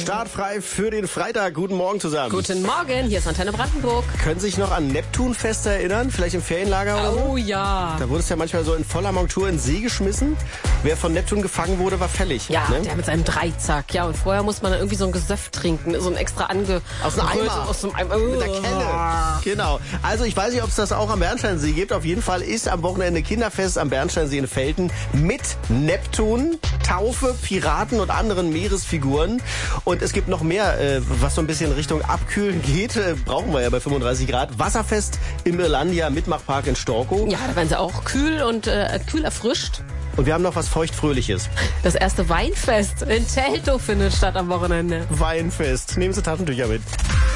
Startfrei für den Freitag. Guten Morgen zusammen. Guten Morgen, hier ist Antenne Brandenburg. Können Sie sich noch an Neptunfeste erinnern? Vielleicht im Ferienlager oder so? Oh ja. Da wurde es ja manchmal so in voller Montur in den See geschmissen. Wer von Neptun gefangen wurde, war fällig. Ja, ne? der mit seinem Dreizack. Ja, und vorher muss man dann irgendwie so ein Gesöff trinken. So ein extra Aus dem Eimer. Aus dem Eimer. Mit der Kelle. Genau. Also ich weiß nicht, ob es das auch am Bernsteinsee gibt. Auf jeden Fall ist am Wochenende Kinderfest am Bernsteinsee in Velten mit Neptun, Taufe, Piraten und anderen Meeresfiguren. Und es gibt noch mehr, was so ein bisschen Richtung Abkühlen geht. Brauchen wir ja bei 35 Grad. Wasserfest im Irlandia Mitmachpark in Storkow. Ja, da werden sie auch kühl und kühl erfrischt. Und wir haben noch was Feuchtfröhliches. Das erste Weinfest in Teltow findet statt am Wochenende. Weinfest. Nehmen Sie Taschentücher mit.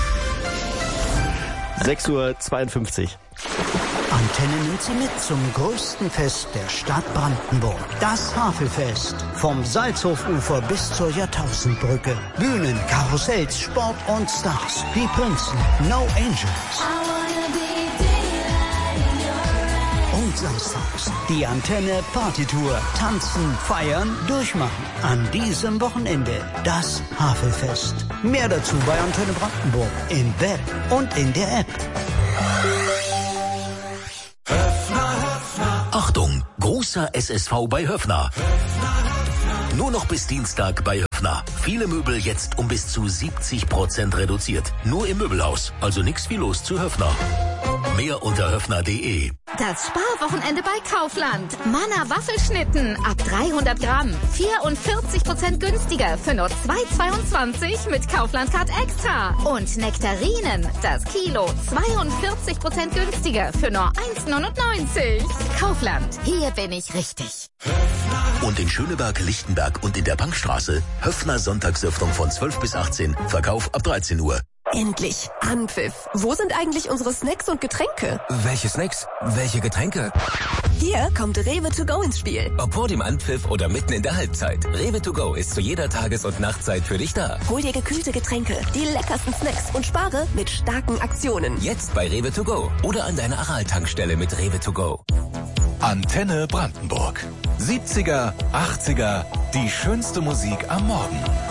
6:52 Uhr. Antenne nimmt Sie mit zum größten Fest der Stadt Brandenburg. Das Havelfest. Vom Salzhofufer bis zur Jahrtausendbrücke. Bühnen, Karussells, Sport und Stars. Die Prinzen, No Angels. Und samstags die Antenne Partytour. Tanzen, feiern, durchmachen. An diesem Wochenende das Havelfest. Mehr dazu bei Antenne Brandenburg. Im Web und in der App. Achtung, großer SSV bei Höffner. Nur noch bis Dienstag bei Höffner. Viele Möbel jetzt um bis zu 70% reduziert. Nur im Möbelhaus, also nix wie los zu Höffner. Mehr unter höffner.de. Das Sparwochenende bei Kaufland. Manna Waffelschnitten ab 300 Gramm. 44% günstiger für nur 2,22 mit Kaufland Card Extra. Und Nektarinen, das Kilo 42% günstiger für nur 1,99. Kaufland, hier bin ich richtig. Und in Schöneberg, Lichtenberg und in der Bankstraße Höffner Sonntagsöffnung von 12 bis 18. Verkauf ab 13 Uhr. Endlich. Anpfiff. Wo sind eigentlich unsere Snacks und Getränke? Welche Snacks? Welche Getränke? Hier kommt Rewe to go ins Spiel. Ob vor dem Anpfiff oder mitten in der Halbzeit. Rewe to go ist zu jeder Tages- und Nachtzeit für dich da. Hol dir gekühlte Getränke, die leckersten Snacks und spare mit starken Aktionen. Jetzt bei Rewe to go oder an deiner Aral-Tankstelle mit Rewe to go. Antenne Brandenburg. 70er, 80er, die schönste Musik am Morgen.